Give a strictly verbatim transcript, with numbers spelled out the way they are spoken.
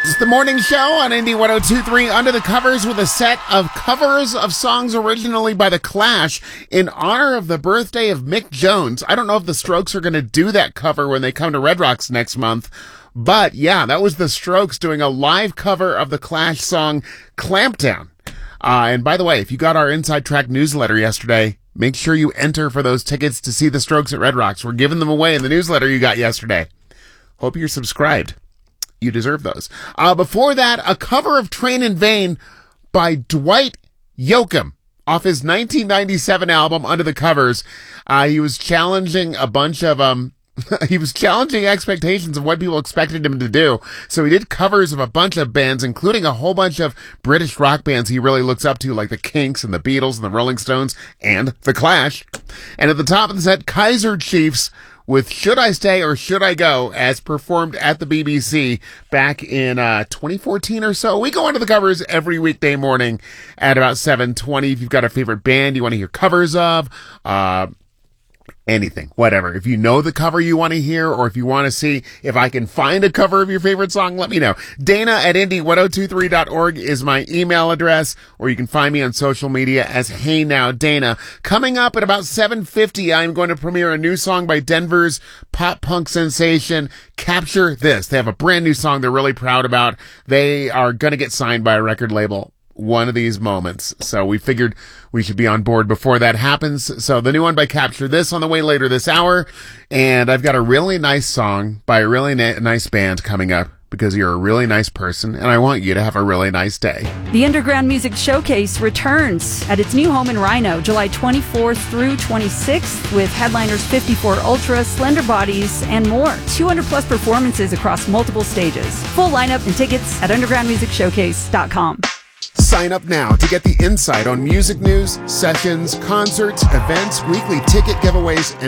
It's the morning show on Indie one oh two point three, Under the Covers, with a set of covers of songs originally by The Clash in honor of the birthday of Mick Jones. I don't know if the Strokes are going to do that cover when they come to Red Rocks next month, but yeah, that was the Strokes doing a live cover of the Clash song Clampdown. Uh, and by the way, if you got our Inside Track newsletter yesterday, make sure you enter for those tickets to see the Strokes at Red Rocks. We're giving them away in the newsletter you got yesterday. Hope you're subscribed. You deserve those. Uh, before that, a cover of Train in Vain by Dwight Yoakam off his nineteen ninety-seven album Under the Covers. Uh, he was challenging a bunch of, um, he was challenging expectations of what people expected him to do. So he did covers of a bunch of bands, including a whole bunch of British rock bands he really looks up to, like the Kinks and the Beatles and the Rolling Stones and the Clash. And at the top of the set, Kaiser Chiefs with Should I Stay or Should I Go, as performed at the B B C back in uh twenty fourteen or so. We go into the covers every weekday morning at about seven twenty. If you've got a favorite band you want to hear covers of, uh anything, whatever. If you know the cover you want to hear, or if you want to see if I can find a cover of your favorite song, let me know. Dana at indie one oh two three dot org is my email address, or you can find me on social media as Hey Now Dana. Coming up at about seven fifty, I'm going to premiere a new song by Denver's pop punk sensation, Capture This. They have a brand new song they're really proud about. They are going to get signed by a record label one of these moments. So we figured we should be on board before that happens. So the new one by Capture This on the way later this hour. And I've got a really nice song by a really na- nice band coming up, because you're a really nice person and I want you to have a really nice day. The Underground Music Showcase returns at its new home in Rhino, July twenty-fourth through twenty-sixth, with headliners fifty-four Ultra, Slender Bodies, and more. two hundred plus performances across multiple stages. Full lineup and tickets at underground music showcase dot com. Sign up now to get the insight on music news, sessions, concerts, events, weekly ticket giveaways, and